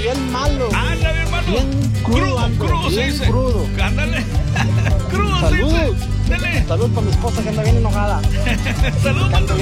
bien malo. Anda, bien malo. Bien crudo, crudo se bien dice. crudo. Ándale. Crudo se Salud. dice. Dale. Salud para mi esposa que anda bien enojada. Salud, patrón.